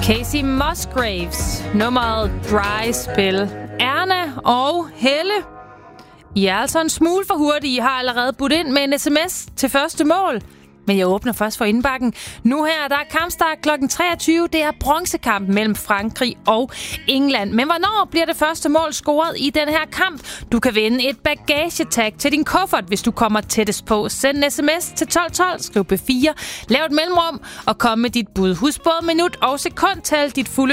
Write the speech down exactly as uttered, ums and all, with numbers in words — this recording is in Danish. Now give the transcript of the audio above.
Casey Musgraves, nummeret Dry Spell. Erna og Helle, I er altså en smule for hurtige. I har allerede budt ind med en sms til første mål. Men jeg åbner først for indbakken. Nu her, der er kampstart klokken treogtyve. Det er bronzekampen mellem Frankrig og England. Men hvornår bliver det første mål scoret i den her kamp? Du kan vinde et bagagetag til din kuffert, hvis du kommer tættest på. Send en sms til tolv tolv, skriv B fire, lav et mellemrum og kom med dit bud. Husk både minut og sekundtal, dit fulde